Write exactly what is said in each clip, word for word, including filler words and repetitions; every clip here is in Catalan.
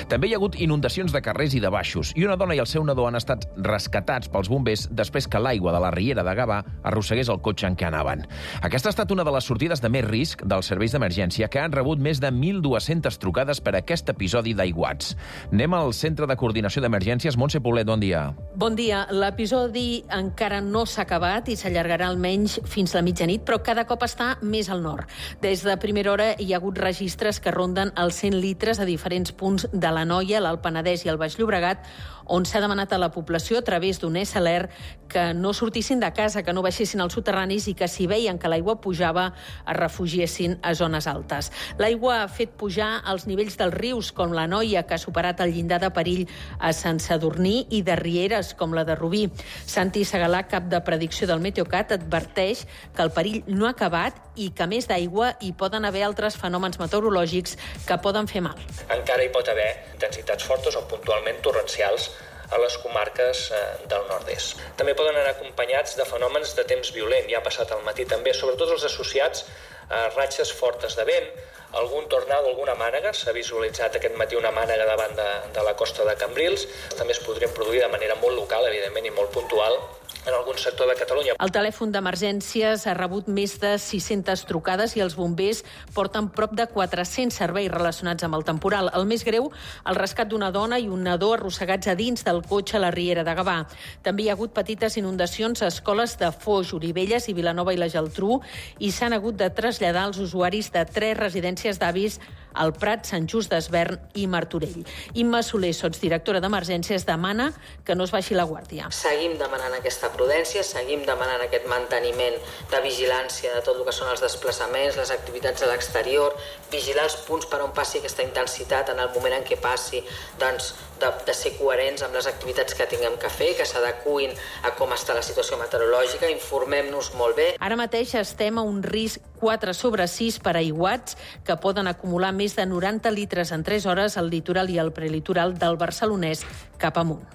També hi ha hagut inundacions de carrers i de baixos, i una dona i el seu nadó han estat rescatats pels bombers després que l'aigua de la riera de Gavà arrossegués el cotxe en què anaven. Aquesta ha estat una de les sortides de més risc dels serveis d'emergència, que han rebut més de mil dues-centes trucades per aquest episodi d'aiguats. Anem al Centre de Coordinació d'Emergències. Montse Poblet, bon dia. Bon dia. L'episodi encara no s'ha acabat i s'allargarà almenys fins la mitjanit, però cada cop està més al nord. Des de primera hora hi ha hagut registres que ronden els cent litres a diferents punts de l'Anoia, l'Alt Penedès i el Baix Llobregat, on s'ha demanat a la població, a través d'un S L R, que no sortissin de casa, que no baixessin als soterranis i que, si veien que l'aigua pujava, es refugiessin a zones altes. L'aigua ha fet pujar els nivells dels rius, com l'Anoia, que ha superat el llindar de perill a Sant Sadurní, i de rieres, com la de Rubí. Santi Segalà, cap de predicció del Meteocat, adverteix que el perill no ha acabat i que, a més d'aigua, hi poden haver altres fenòmens meteorològics que poden fer mal. Encara hi pot haver intensitats fortes o puntualment torrencials a les comarques del nord-est. També poden anar acompanyats de fenòmens de temps violent, ja ha passat al matí també, sobretot els associats a ratxes fortes de vent, algun tornado, alguna mànega. S'ha visualitzat aquest matí una mànega davant de, de la costa de Cambrils. També es podrien produir de manera molt local, evidentment, i molt puntual, en algun sector de Catalunya. El telèfon d'emergències ha rebut més de sis-centes trucades i els bombers porten prop de quatre-cents serveis relacionats amb el temporal. El més greu, el rescat d'una dona i un nadó arrossegats a dins del cotxe a la riera de Gavà. També hi ha hagut petites inundacions a escoles de Foix, Orivelles i Vilanova i la Geltrú, i s'han hagut de traslladar els usuaris de tres residències d'avis al Prat, Sant Just d'Esvern i Martorell. Imma Soler, sotsdirectora d'Emergències, demana que no es baixi la guàrdia. Seguim demanant aquesta prudència, seguim demanant aquest manteniment de vigilància de tot el que són els desplaçaments, les activitats a l'exterior, vigilar els punts per on passi aquesta intensitat en el moment en què passi, doncs de, de ser coherents amb les activitats que tinguem que fer, que s'adecuin a com està la situació meteorològica, informem-nos molt bé. Ara mateix estem a un risc quatre sobre sis per aiguats que poden acumular més de noranta litres en tres hores al litoral i al prelitoral del Barcelonès cap amunt.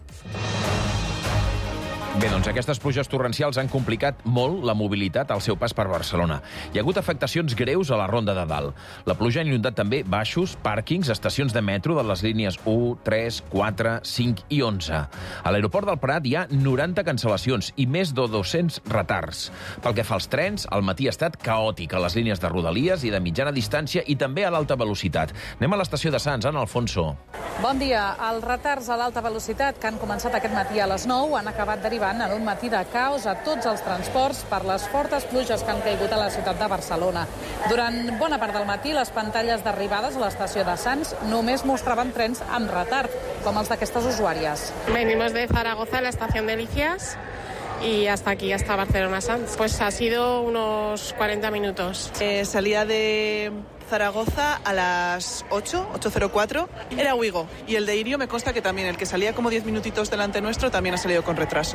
Bé, doncs aquestes pluges torrencials han complicat molt la mobilitat al seu pas per Barcelona. Hi ha hagut afectacions greus a la Ronda de Dalt. La pluja ha inundat també baixos, pàrquings, estacions de metro de les línies u, tres, quatre, cinc i onze. A l'aeroport del Prat hi ha noranta cancel·lacions i més de dos-cents retards. Pel que fa als trens, el matí ha estat caòtic a les línies de Rodalies i de mitjana distància i també a l'alta velocitat. Anem a l'estació de Sants, Ana Alfonso. Bon dia. Els retards a l'alta velocitat que han començat aquest matí a les nou han acabat derivant en un matí de caos a tots els transports per les fortes pluges que han caigut a la ciutat de Barcelona. Durant bona part del matí, les pantalles d'arribades a l'estació de Sants només mostraven trens amb retard, com els d'aquestes usuàries. Venimos de Zaragoza a la estación de Licias y hasta aquí, hasta Barcelona Sants. Pues ha sido unos cuarenta minutos. Eh, salía de Zaragoza a las ocho, ocho cero cuatro, era Wigo. Y el de Irio me consta que también, el que salía como diez minutitos delante nuestro, también ha salido con retraso.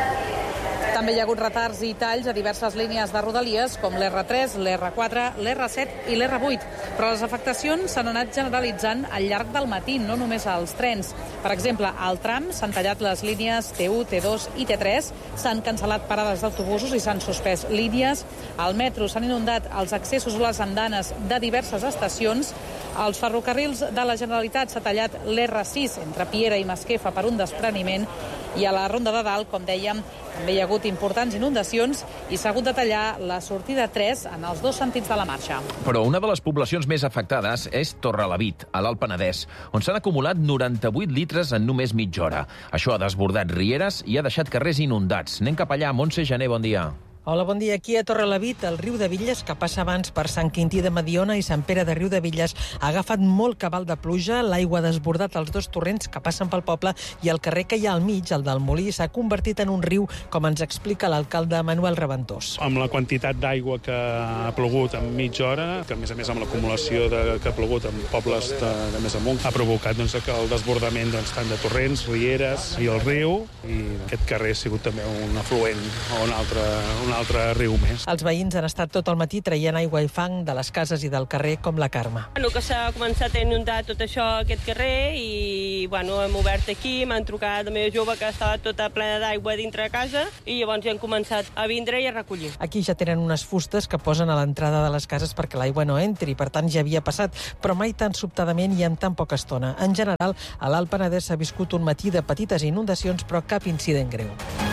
També hi ha hagut retards i talls a diverses línies de Rodalies, com l'erre tres, l'erre quatre, l'erre set i l'erre vuit. Però les afectacions s'han anat generalitzant al llarg del matí, no només als trens. Per exemple, al tram s'han tallat les línies te u, te dos i te tres, s'han cancel·lat parades d'autobusos i s'han suspès línies. Al metro s'han inundat els accessos a les andanes de diverses estacions. Als ferrocarrils de la Generalitat s'ha tallat l'erre sis entre Piera i Masquefa per un despreniment, i a la Ronda de Dalt, com dèiem, també hi ha hagut importants inundacions i s'ha hagut de tallar la sortida tres en els dos sentits de la marxa. Però una de les poblacions més afectades és Torrelavit, a l'Alt Penedès, on s'han acumulat noranta-vuit litres en només mitja hora. Això ha desbordat rieres i ha deixat carrers inundats. Anem cap allà. Montse Jané, bon dia. Hola, bon dia. Aquí a Torrelavit, el riu de Villes, que passa abans per Sant Quintí de Mediona i Sant Pere de Riu de Villes, ha agafat molt cabal de pluja, l'aigua ha desbordat els dos torrents que passen pel poble i el carrer que hi ha al mig, el del Molí, s'ha convertit en un riu, com ens explica l'alcalde Manuel Reventós. Amb la quantitat d'aigua que ha plogut en mitja hora, que a més a més amb l'acumulació de, que ha plogut en pobles de, de més amunt, ha provocat doncs, que el desbordament doncs, tant de torrents, rieres i el riu, i aquest carrer ha sigut també un afluent o un altre, un altre riu més. Els veïns han estat tot el matí traient aigua i fang de les cases i del carrer, com la Carme. Bueno, que s'ha començat a inundar tot això, aquest carrer, i bueno, hem obert aquí, m'han trucat la meva jove que estava tota plena d'aigua dintre de casa, i llavors ja han començat a vindre i a recollir. Aquí ja tenen unes fustes que posen a l'entrada de les cases perquè l'aigua no entri, per tant ja havia passat, però mai tan sobtadament i en tan poca estona. En general, a l'Alt Penedès s'ha viscut un matí de petites inundacions, però cap incident greu.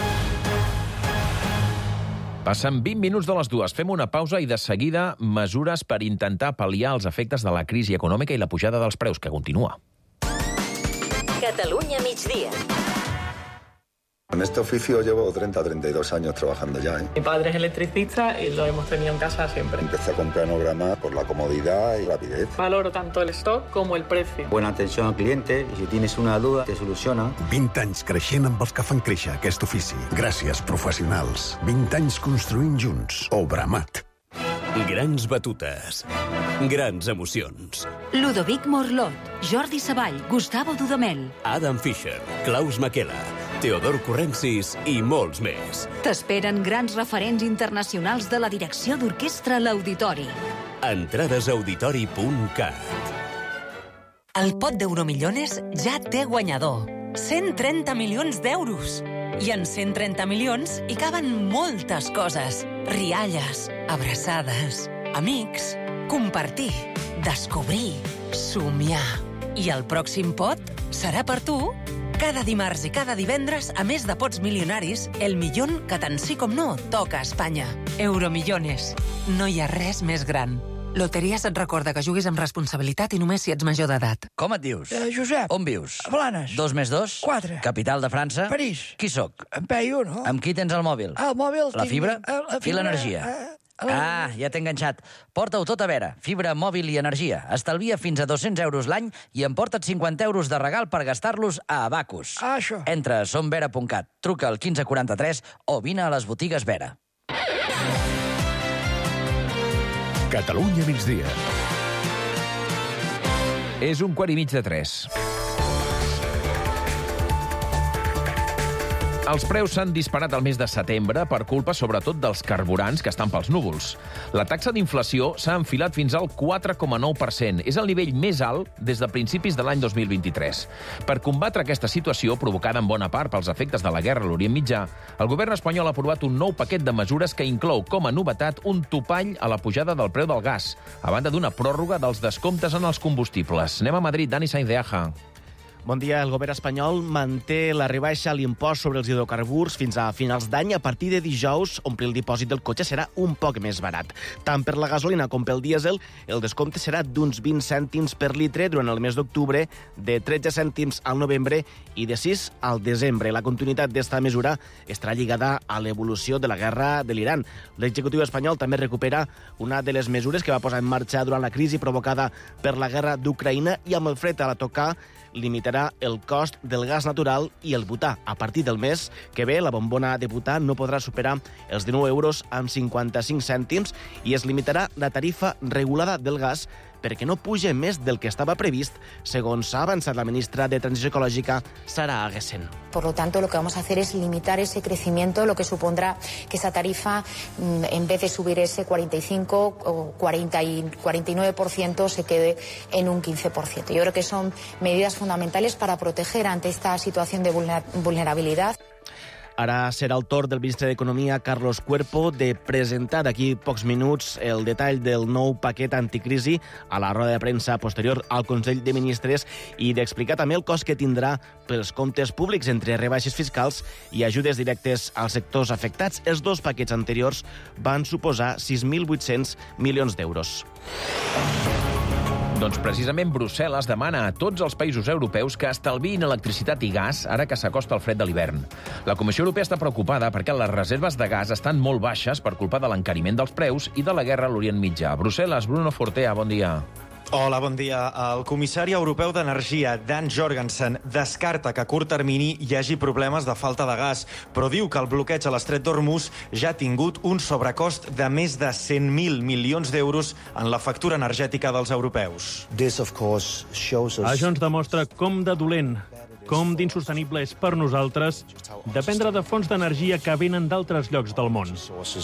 Passen vint minuts de les dues. Fem una pausa i de seguida mesures per intentar pal·liar els efectes de la crisi econòmica i la pujada dels preus, que continua. Catalunya migdia. En este oficio llevo treinta a treinta y dos años trabajando ya, ¿eh? Mi padre es electricista y lo hemos tenido en casa siempre. Empecé a comprar Nograma por la comodidad y rapidez. Valoro tanto el stock como el precio. Buena atención al cliente y si tienes una duda te soluciona. vint anys creixent amb els que fan créixer aquest ofici. Gràcies, professionals. vint anys construint junts. Obramat. Grans batutes. Grans emocions. Ludovic Morlot, Jordi Savall, Gustavo Dudamel, Adam Fischer, Klaus Makela, Teodor Corrensis i molts més. T'esperen grans referents internacionals de la direcció d'orquestra a l'Auditori. Entrades a auditori punt cat. El pot d'Euromillones ja té guanyador. cent trenta milions d'euros. I en cent trenta milions hi caben moltes coses. Rialles, abraçades, amics, compartir, descobrir, somiar. I el pròxim pot serà per tu. Cada dimarts i cada divendres, a més de pots milionaris, el millón que tant sí com no toca a Espanya. Euromillones. No hi ha res més gran. Loteries et recorda que juguis amb responsabilitat i només si ets major d'edat. Com et dius? Eh, Josep. On vius? A Blanes. Dos més dos? Quatre. Capital de França? París. Qui sóc? En Peyu, no? Amb qui tens el mòbil? El mòbil... La tinc... fibra? Eh, la fibra... I l'energia? Eh, Ah, ja t'he enganxat. Porta-ho tot a veure. Fibra, mòbil i energia. Estalvia fins a dos-cents euros l'any i emporta't cinquanta euros de regal per gastar-los a Abacus. Ah, això. Entra a somvera punt cat, truca al quinze quaranta-tres o vine a les botigues Vera. Catalunya migdia. És un quart i mig de tres. Els preus s'han disparat al mes de setembre per culpa, sobretot, dels carburants que estan pels núvols. La taxa d'inflació s'ha enfilat fins al quatre coma nou per cent. És el nivell més alt des de principis de l'any dos mil vint-i-tres. Per combatre aquesta situació, provocada en bona part pels efectes de la guerra a l'Orient Mitjà, el govern espanyol ha aprovat un nou paquet de mesures que inclou, com a novetat, un topall a la pujada del preu del gas, a banda d'una pròrroga dels descomptes en els combustibles. Anem a Madrid, Dani Sainz de Aja. Bon dia. El govern espanyol manté la rebaixa a l'impost sobre els hidrocarburs fins a finals d'any. A partir de dijous, omplir el dipòsit del cotxe serà un poc més barat. Tant per la gasolina com pel dièsel, el descompte serà d'uns vint cèntims per litre durant el mes d'octubre, de tretze cèntims al novembre i de sis al desembre. La continuïtat d'esta mesura estarà lligada a l'evolució de la guerra de l'Iran. L'executiu espanyol també recupera una de les mesures que va posar en marxa durant la crisi provocada per la guerra d'Ucraïna i amb el fred a la tocar limitarà el cost del gas natural i el butà. A partir del mes que ve, la bombona de butà no podrà superar els dinou euros amb cinquanta-cinc cèntims i es limitarà la tarifa regulada del gas perquè no puja més del que estava previst, segons ha avançat la ministra de Transició Ecològica, Sara Aguesen. Por lo tanto, lo que vamos a hacer es limitar ese crecimiento, lo que supondrá que esa tarifa, en vez de subir ese cuarenta y cinco o cuarenta y nueve por ciento, se quede en un quince por ciento. Yo creo que son medidas fundamentales para proteger ante esta situación de vulnerabilidad. Ara serà el torn del ministre d'Economia, Carlos Cuerpo, de presentar d'aquí pocs minuts el detall del nou paquet anticrisi a la roda de premsa posterior al Consell de Ministres i d'explicar també el cost que tindrà pels comptes públics entre rebaixes fiscals i ajudes directes als sectors afectats. Els dos paquets anteriors van suposar sis mil vuit-cents milions d'euros. Doncs precisament Brussel·les demana a tots els països europeus que estalviïn electricitat i gas ara que s'acosta el fred de l'hivern. La Comissió Europea està preocupada perquè les reserves de gas estan molt baixes per culpa de l'encariment dels preus i de la guerra a l'Orient Mitjà. Brussel·les, Bruno Fortea, bon dia. Hola, bon dia. El comissari europeu d'Energia, Dan Jorgensen, descarta que a curt termini hi hagi problemes de falta de gas, però diu que el bloqueig a l'estret d'Hormuz ja ha tingut un sobrecost de més de cent mil milions d'euros en la factura energètica dels europeus. Això ens demostra com de dolent com d'insostenible és per nosaltres dependre de fonts d'energia que venen d'altres llocs del món.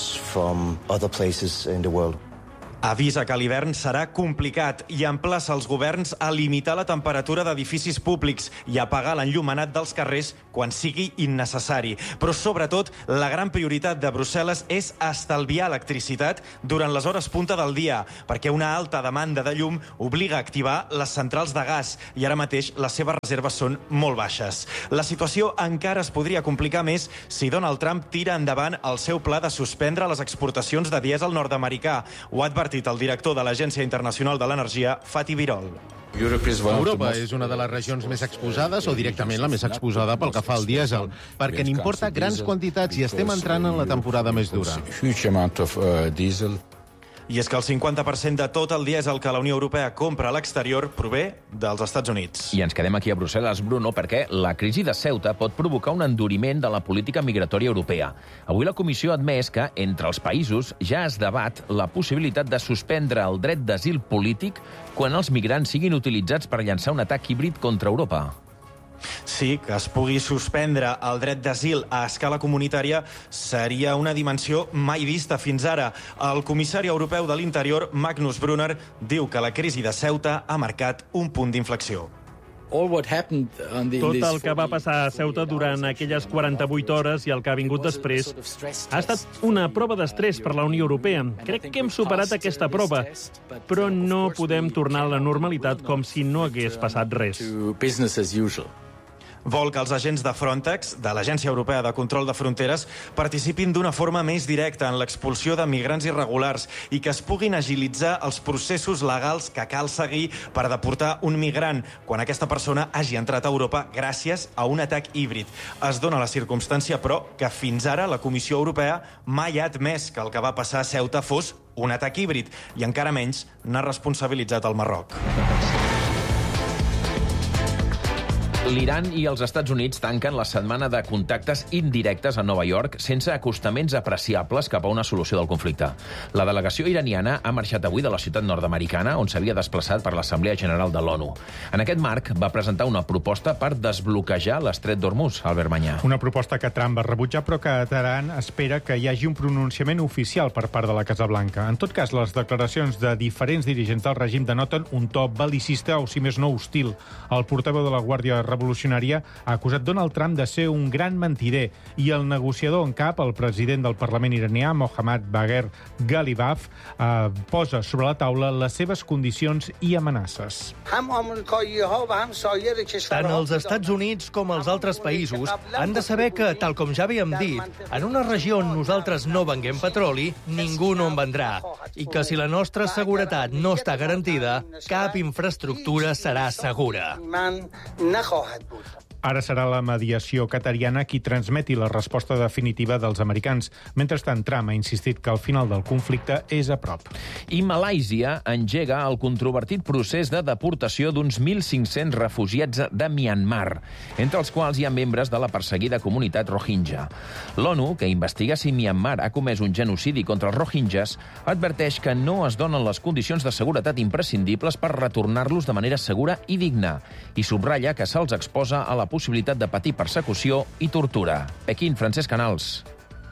Avisa que l'hivern serà complicat i emplaça els governs a limitar la temperatura d'edificis públics i apagar l'enllumenat dels carrers quan sigui innecessari. Però, sobretot, la gran prioritat de Brussel·les és estalviar electricitat durant les hores punta del dia, perquè una alta demanda de llum obliga a activar les centrals de gas i ara mateix les seves reserves són molt baixes. La situació encara es podria complicar més si Donald Trump tira endavant el seu pla de suspendre les exportacions de dièsel nord-americà. Ho ha advertit el director de l'Agència Internacional de l'Energia, Fatih Birol. Europa és una de les regions més exposades o directament la més exposada pel que fa al dièsel, perquè n'importa grans quantitats i estem entrant en la temporada més dura. I és que el cinquanta per cent de tot el dièsel que la Unió Europea compra a l'exterior prové dels Estats Units. I ens quedem aquí a Brussel·les, Bruno, perquè la crisi de Ceuta pot provocar un enduriment de la política migratòria europea. Avui la Comissió ha admès que, entre els països, ja es debat la possibilitat de suspendre el dret d'asil polític quan els migrants siguin utilitzats per llançar un atac híbrid contra Europa. Sí, que es pugui suspendre el dret d'asil a escala comunitària seria una dimensió mai vista fins ara. El comissari europeu de l'Interior, Magnus Brunner, diu que la crisi de Ceuta ha marcat un punt d'inflexió. Tot el que va passar a Ceuta durant aquelles quaranta-vuit hores i el que ha vingut després ha estat una prova d'estrès per la Unió Europea. Crec que hem superat aquesta prova, però no podem tornar a la normalitat com si no hagués passat res. Vol que els agents de Frontex, de l'Agència Europea de Control de Fronteres, participin d'una forma més directa en l'expulsió de migrants irregulars i que es puguin agilitzar els processos legals que cal seguir per deportar un migrant quan aquesta persona hagi entrat a Europa gràcies a un atac híbrid. Es dona la circumstància, però, que fins ara la Comissió Europea mai ha admès que el que va passar a Ceuta fos un atac híbrid i encara menys n'ha responsabilitzat el Marroc. L'Iran i els Estats Units tanquen la setmana de contactes indirectes a Nova York sense acostaments apreciables cap a una solució del conflicte. La delegació iraniana ha marxat avui de la ciutat nord-americana, on s'havia desplaçat per l'Assemblea General de l'ONU. En aquest marc, va presentar una proposta per desbloquejar l'estret d'Hormuz, Albert Manyà. Una proposta que Trump va rebutjar, però que Teheran espera que hi hagi un pronunciament oficial per part de la Casa Blanca. En tot cas, les declaracions de diferents dirigents del règim denoten un to bel·licista o, si més no, hostil. El portaveu de la Guàrdia Revolucionària ha acusat Donald Trump de ser un gran mentider i el negociador en cap, el president del Parlament iranià, Mohammad Bagher Ghalibaf, eh, posa sobre la taula les seves condicions i amenaces. Tant els Estats Units com els altres països han de saber que, tal com ja havíem dit, en una regió on nosaltres no venguem petroli, ningú no en vendrà. I que si la nostra seguretat no està garantida, cap infraestructura serà segura. Ara serà la mediació qatariana qui transmeti la resposta definitiva dels americans. Mentrestant, Trump ha insistit que el final del conflicte és a prop. I Malàisia engega el controvertit procés de deportació d'uns mil cinc-cents refugiats de Myanmar, entre els quals hi ha membres de la perseguida comunitat Rohingya. L'ONU, que investiga si Myanmar ha comès un genocidi contra els Rohingyas, adverteix que no es donen les condicions de seguretat imprescindibles per retornar-los de manera segura i digna, i subratlla que se'ls exposa a la possibilitat de patir persecució i tortura. Pequín, Francesc Canals.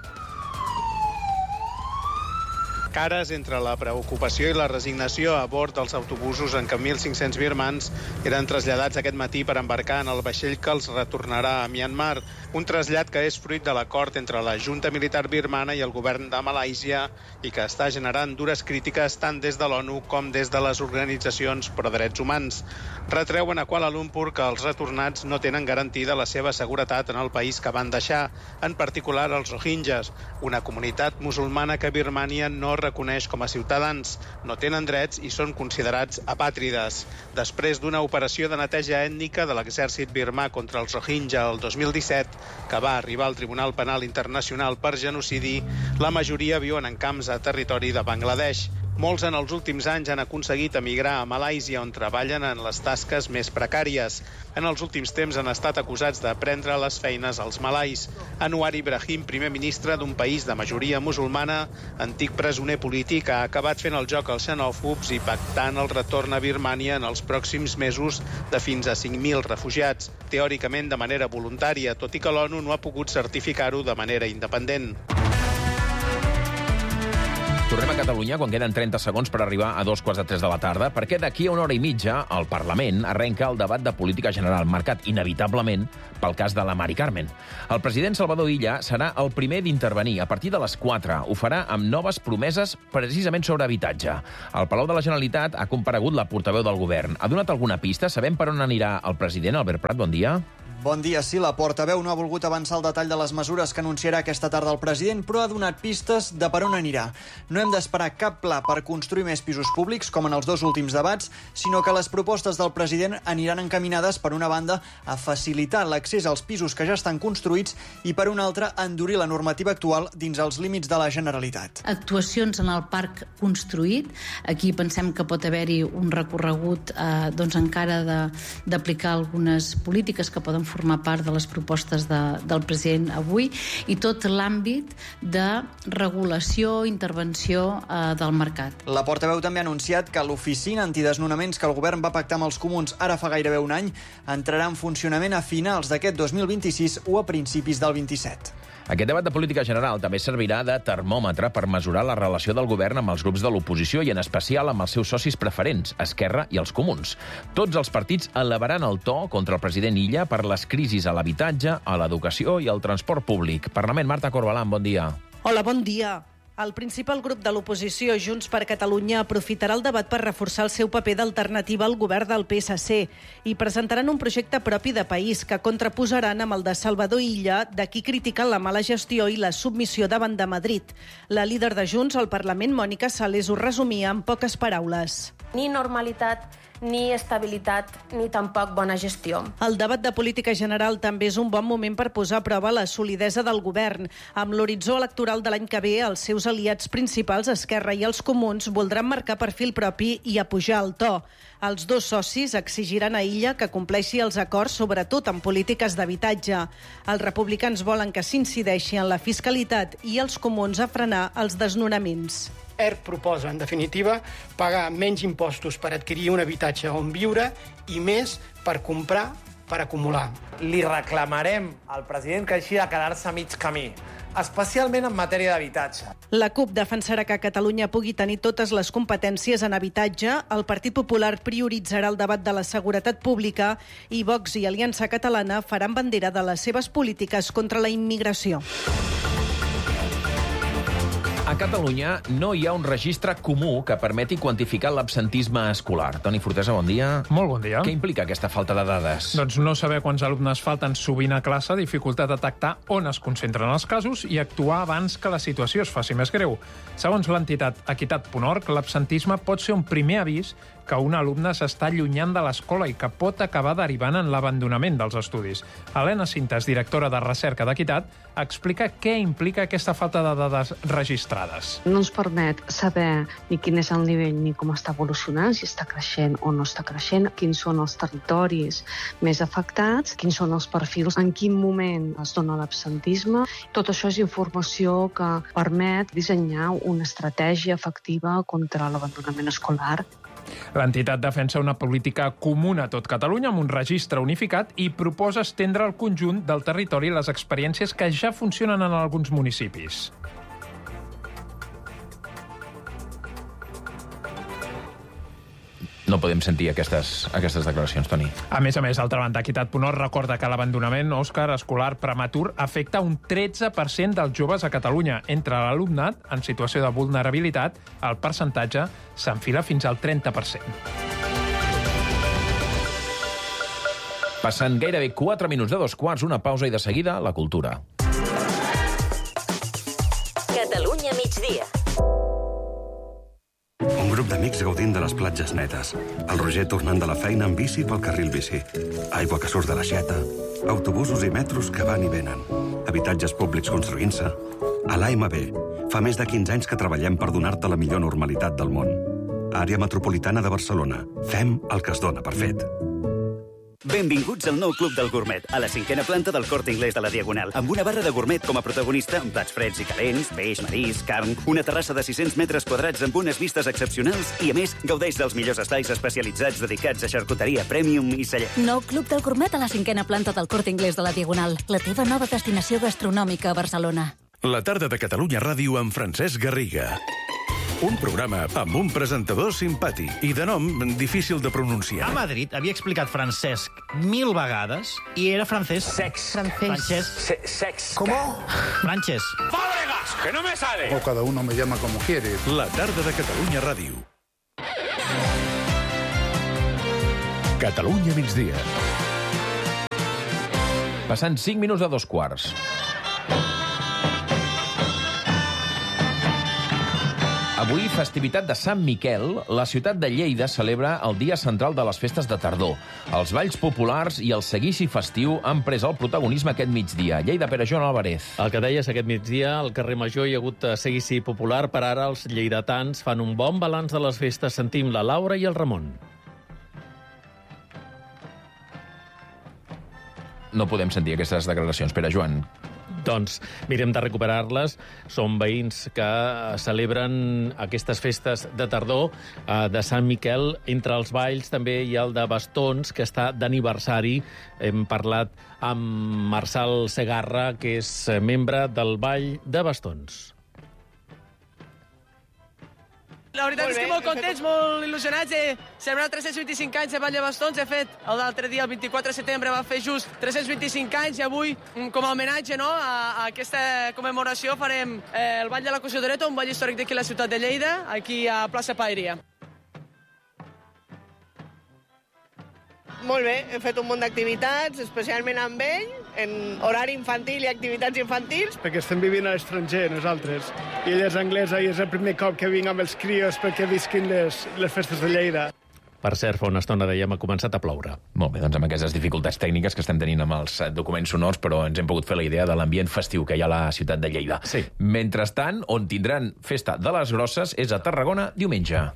Cares entre la preocupació i la resignació a bord dels autobusos en què mil cinc-cents birmans eren traslladats aquest matí per embarcar en el vaixell que els retornarà a Myanmar. Un trasllat que és fruit de l'acord entre la Junta Militar Birmana i el govern de Malàisia i que està generant dures crítiques tant des de l'ONU com des de les organitzacions pro drets humans. Retreuen a Kuala Lumpur que els retornats no tenen garantida la seva seguretat en el país que van deixar, en particular els Rohingyas, una comunitat musulmana que Birmània no reconeix com a ciutadans, no tenen drets i són considerats apàtrides. Després d'una operació de neteja ètnica de l'exèrcit birmà contra els Rohingya el dos mil disset, que va arribar al Tribunal Penal Internacional per genocidi, la majoria viuen en camps a territori de Bangladesh. Molts en els últims anys han aconseguit emigrar a Malàisia, on treballen en les tasques més precàries. En els últims temps han estat acusats de prendre les feines als malais. Anwar Ibrahim, primer ministre d'un país de majoria musulmana, antic presoner polític, ha acabat fent el joc als xenòfobs i pactant el retorn a Birmània en els pròxims mesos de fins a cinc mil refugiats, teòricament de manera voluntària, tot i que l'ONU no ha pogut certificar-ho de manera independent. Tornem a Catalunya quan queden trenta segons per arribar a dos quarts de tres de la tarda, perquè d'aquí a una hora i mitja al Parlament arrenca el debat de política general, marcat inevitablement pel cas de la Mari Carmen. El president Salvador Illa serà el primer d'intervenir a partir de les quatre. Ho farà amb noves promeses precisament sobre habitatge. Al Palau de la Generalitat ha comparegut la portaveu del govern. Ha donat alguna pista? Sabem per on anirà el president? Albert Prat, bon dia. Bon dia. Sí, la portaveu no ha volgut avançar el detall de les mesures que anunciarà aquesta tarda el president, però ha donat pistes de per on anirà. No hem d'esperar cap pla per construir més pisos públics, com en els dos últims debats, sinó que les propostes del president aniran encaminades, per una banda, a facilitar l'accés als pisos que ja estan construïts i, per una altra, a endurir la normativa actual dins els límits de la Generalitat. Actuacions en el parc construït. Aquí pensem que pot haver-hi un recorregut eh, doncs encara d'aplicar algunes polítiques que poden formar part de les propostes de, del president avui, i tot l'àmbit de regulació, intervenció eh, del mercat. La portaveu també ha anunciat que l'oficina antidesnonaments que el govern va pactar amb els comuns ara fa gairebé un any entrarà en funcionament a finals d'aquest dos mil vint-i-sis o a principis del vint-i-set. Aquest debat de política general també servirà de termòmetre per mesurar la relació del govern amb els grups de l'oposició i en especial amb els seus socis preferents, Esquerra i els Comuns. Tots els partits elevaran el to contra el president Illa per les crisis a l'habitatge, a l'educació i al transport públic. Parlament, Marta Corbalán, bon dia. Hola, bon dia. El principal grup de l'oposició, Junts per Catalunya, aprofitarà el debat per reforçar el seu paper d'alternativa al govern del P S C i presentaran un projecte propi de país que contraposaran amb el de Salvador Illa, de qui critiquen la mala gestió i la submissió davant de Madrid. La líder de Junts al Parlament, Mònica Sales, ho resumia en poques paraules. Ni normalitat, ni estabilitat, ni tampoc bona gestió. El debat de política general també és un bon moment per posar a prova la solidesa del govern. Amb l'horitzó electoral de l'any que ve, els seus aliats principals, Esquerra i els Comuns, voldran marcar perfil propi i apujar el to. Els dos socis exigiran a Illa que compleixi els acords, sobretot en polítiques d'habitatge. Els republicans volen que s'incideixi en la fiscalitat i els Comuns a frenar els desnonaments. E R proposa, en definitiva, pagar menys impostos per adquirir un habitatge on viure i més per comprar, per acumular. Li reclamarem al president que deixi de quedar-se a mig camí, especialment en matèria d'habitatge. La CUP defensarà que Catalunya pugui tenir totes les competències en habitatge, el Partit Popular prioritzarà el debat de la seguretat pública i Vox i Aliança Catalana faran bandera de les seves polítiques contra la immigració. A Catalunya no hi ha un registre comú que permeti quantificar l'absentisme escolar. Toni Fortesa, bon dia. Molt bon dia. Què implica aquesta falta de dades? Doncs no saber quants alumnes falten sovint a classe dificulta detectar on es concentren els casos i actuar abans que la situació es faci més greu. Segons l'entitat equitat punt org, l'absentisme pot ser un primer avís que un alumne s'està allunyant de l'escola i que pot acabar derivant en l'abandonament dels estudis. Helena Cintas, directora de Recerca d'Equitat, explica què implica aquesta falta de dades registrades. No ens permet saber ni quin és el nivell ni com està evolucionant, si està creixent o no està creixent, quins són els territoris més afectats, quins són els perfils, en quin moment es dona l'absentisme. Tot això és informació que permet dissenyar una estratègia efectiva contra l'abandonament escolar. L'entitat defensa una política comuna a tot Catalunya amb un registre unificat i proposa estendre al conjunt del territori les experiències que ja funcionen en alguns municipis. No podem sentir aquestes, aquestes declaracions, Toni. A més a més, altra banda, equitat punt org recorda que l'abandonament, Òscar, escolar prematur afecta un tretze per cent dels joves a Catalunya. Entre l'alumnat, en situació de vulnerabilitat, el percentatge s'enfila fins al trenta per cent. Passant gairebé quatre minuts de dos quarts, una pausa i de seguida, la cultura. Catalunya migdia. Un grup d'amics gaudint de les platges netes. El Roger tornant de la feina amb bici pel carril bici. Aigua que surt de l'aixeta. Autobusos i metros que van i venen. Habitatges públics construint-se. A l'A M B, Fa més de quinze anys que treballem per donar-te la millor normalitat del món. Àrea Metropolitana de Barcelona. Fem el que es dona per fet. Benvinguts al nou Club del Gourmet, a la cinquena planta del Corte Inglés de la Diagonal, amb una barra de gourmet com a protagonista, amb plats freds i calents, peix, marisc, carn, una terrassa de sis-cents metres quadrats amb unes vistes excepcionals i, a més, gaudeix dels millors estais especialitzats dedicats a xarcuteria premium i celler. Nou Club del Gourmet a la cinquena planta del Corte Inglés de la Diagonal, la teva nova destinació gastronòmica a Barcelona. La tarda de Catalunya Ràdio amb Francesc Garriga. Un programa amb un presentador simpàtic i de nom difícil de pronunciar. A Madrid havia explicat Francesc mil vegades i era francès. Sex. Francés. Se sex. ¿Cómo? Francés. ¡Fábregas! ¡Que no me sale! O cada uno me llama como quiere. La tarda de Catalunya Ràdio. Catalunya migdia. Passant cinc minuts a dos quarts. Avui, festivitat de Sant Miquel, la ciutat de Lleida celebra el dia central de les festes de tardor. Els balls populars i el seguici festiu han pres el protagonisme aquest migdia. Lleida, Pere Joan Álvarez. El que deies, aquest migdia, al carrer Major hi ha hagut seguici popular. Per ara, els lleidatans fan un bon balanç de les festes. Sentim la Laura i el Ramon. No podem sentir aquestes declaracions, Pere Joan. Doncs mirem de recuperar-les. Són veïns que celebren aquestes festes de tardor de Sant Miquel. Entre els balls també hi ha el de bastons, que està d'aniversari. Hem parlat amb Marçal Segarra, que és membre del ball de bastons. La veritat és que molt contents, molt il·lusionats de celebrar tres-cents vint-i-cinc anys de Ball de Bastons. De fet, l'altre dia, el vint-i-quatre de setembre, va fer just tres-cents vint-i-cinc anys i avui, com a homenatge no, a, a aquesta commemoració, farem eh, el Ball de la Cosidoreta, un ball històric d'aquí a la ciutat de Lleida, aquí a plaça Paeria. Molt bé, hem fet un munt d'activitats, especialment amb ell, en horari infantil i activitats infantils. Perquè estem vivint a l'estranger, nosaltres. I ella és anglesa i és el primer cop que vinc amb els crios perquè visquin les, les festes de Lleida. Per cert, fa una estona, dèiem, ha començat a ploure. Molt bé, doncs amb aquestes dificultats tècniques que estem tenint amb els documents sonors, però ens hem pogut fer la idea de l'ambient festiu que hi ha a la ciutat de Lleida. Sí. Mentrestant, on tindran festa de les grosses és a Tarragona diumenge.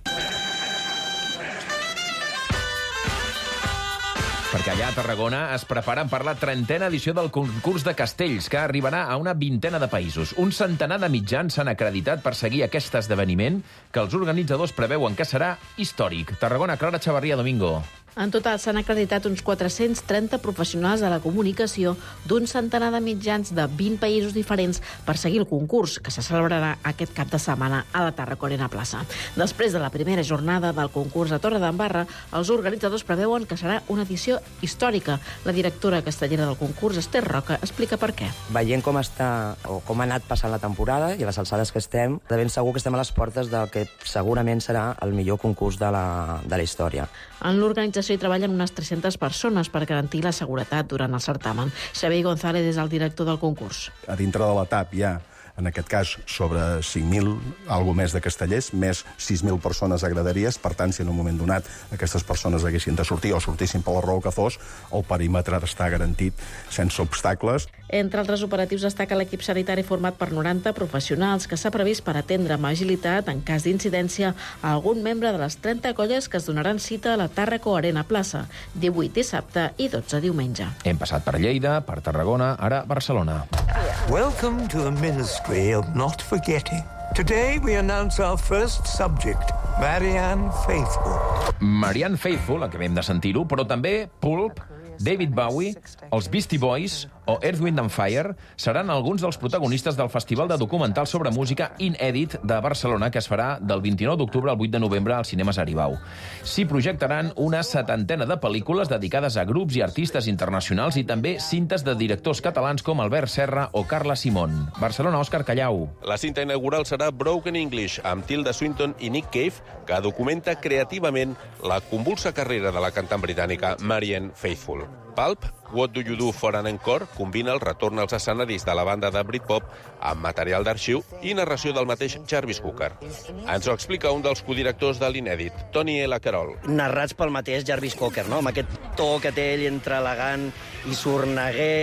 Perquè allà a Tarragona es preparen per la trentena edició del concurs de castells, que arribarà a una vintena de països. Un centenar de mitjans s'han acreditat per seguir aquest esdeveniment, que els organitzadors preveuen que serà històric. Tarragona, Clara Chavarría, Domingo. En total s'han acreditat uns quatre-cents trenta professionals de la comunicació d'un centenar de mitjans de vint països diferents per seguir el concurs, que se celebrarà aquest cap de setmana a la Tarraconina Plaça. Després de la primera jornada del concurs a Torredembarra, els organitzadors preveuen que serà una edició històrica. La directora castellera del concurs, Esther Roca, explica per què. Veient com està o com ha anat passant la temporada i a les alçades que estem, de ben segur que estem a les portes del que segurament serà el millor concurs de la, de la història. En l'organització hi treballen unes tres-centes persones per garantir la seguretat durant el certamen. Xavier González és el director del concurs. A dintre de la T A P hi ha, en aquest cas, sobre cinc mil, algo més de castellers, més sis mil persones a graderies. Per tant, si en un moment donat aquestes persones haguessin de sortir o sortissin per la raó que fos, el perímetre està garantit sense obstacles. Entre altres operatius destaca l'equip sanitari format per noranta professionals que s'ha previst per atendre amb agilitat, en cas d'incidència, a algun membre de les trenta colles que es donaran cita a la Tàrraco Arena Plaça, divuit dissabte i dotze diumenge. Hem passat per Lleida, per Tarragona, ara Barcelona. Welcome to the Ministry of Not Forgetting. Today we announce our first subject, Marianne Faithfull. Marianne Faithfull, acabem de sentir-ho, però també Pulp, David Bowie, els Beastie Boys o Earth, Wind and Fire seran alguns dels protagonistes del Festival de Documental sobre Música Inèdit de Barcelona, que es farà del vint-i-nou d'octubre al vuit de novembre als cinemes Aribau. S'hi projectaran una setantena de pel·lícules dedicades a grups i artistes internacionals i també cintes de directors catalans com Albert Serra o Carla Simón. Barcelona, Òscar Callau. La cinta inaugural serà Broken English, amb Tilda Swinton i Nick Cave, que documenta creativament la convulsa carrera de la cantant britànica Marianne Faithfull. Pulp, What Do You Do for an Encore, combina el retorn als escenaris de la banda de Britpop amb material d'arxiu i narració del mateix Jarvis Cocker. Ens ho explica un dels codirectors de l'inèdit, Tony L. Carroll. Narrats pel mateix Jarvis Cocker, no? Amb aquest to que té ell entre elegant i sorneguer,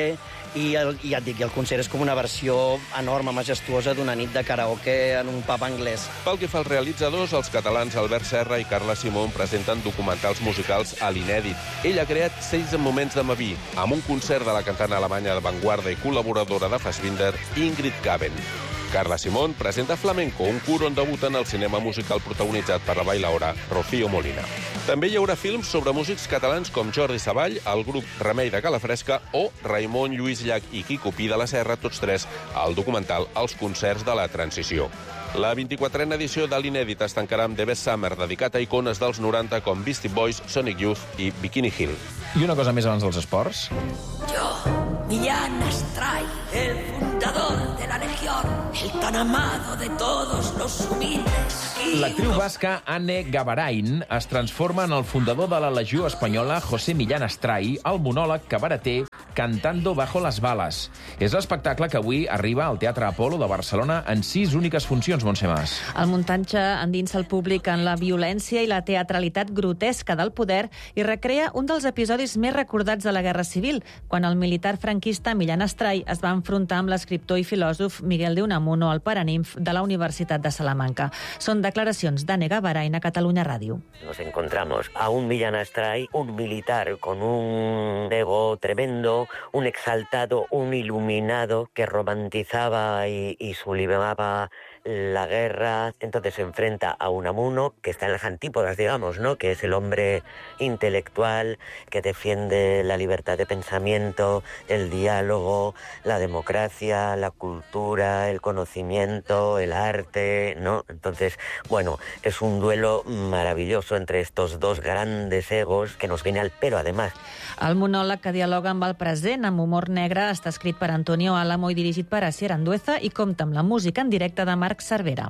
I, el, i ja et dic, el concert és com una versió enorme, majestuosa d'una nit de karaoke en un pub anglès. Pel que fa als realitzadors, els catalans Albert Serra i Carla Simón presenten documentals musicals a l'Inèdit. Ell ha creat sis moments de Maví, amb un concert de la cantant alemanya d'avantguarda i col·laboradora de Fassbinder, Ingrid Kaben. Carla Simón presenta Flamenco, un cur on debuten el cinema musical protagonitzat per la bailaora Rocío Molina. També hi haurà films sobre músics catalans com Jordi Savall, el grup Remei de Calafresca o Raimon Lluís Llach i Quico Pi de la Serra, tots tres al documental Els concerts de la transició. La vint-i-quatrena edició de l'Inèdit es tancarà amb The Best Summer, dedicat a icones dels noranta com Beastie Boys, Sonic Youth i Bikini Hill. I una cosa més abans dels esports. Yo, Millán Astray, el fundador de la Legión, el tan amado de todos los humildes. L'actriu basca Anne Gavarain es transforma en el fundador de la Legió Espanyola José Millán Astray, el monòleg cabareter Cantando bajo las balas. És l'espectacle que avui arriba al Teatre Apolo de Barcelona en sis úniques funcions, Montse Mas. El muntatge endinsa el públic en la violència i la teatralitat grotesca del poder i recrea un dels episodis més recordats de la Guerra Civil, quan el militar franquista Millán Astray es va enfrontar amb l'escriptor i filòsof Miguel de Unamuno, el paranimf de la Universitat de Salamanca. Són declaracions d'Anne Gavarain a Catalunya Ràdio. Nos encontramos a un Millán Astray, un militar con un ego tremendo, un exaltado, un iluminado que romantizaba y, y sublimaba la guerra. Entonces se enfrenta a Unamuno, que está en las antípodas, digamos, ¿no? Que es el hombre intelectual que defiende la libertad de pensamiento, el diálogo, la democracia, la cultura, el conocimiento, el arte, ¿no? Entonces, bueno, es un duelo maravilloso entre estos dos grandes egos que nos viene al pelo, además. El monòleg, que dialoga amb el present amb humor negre, està escrit per Antonio Álamo i dirigit per Asier Andueza i compta amb la música en directe de Marc Cervera.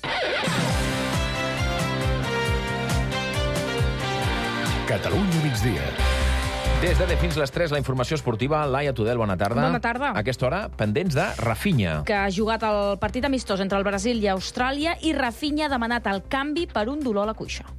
Catalunya migdia. Des de deu fins les tres, la informació esportiva. Laia Tudel, bona tarda. Bona tarda. A aquesta hora, pendents de Rafinha. Que ha jugat el partit amistós entre el Brasil i Austràlia i Rafinha ha demanat el canvi per un dolor a la cuixa.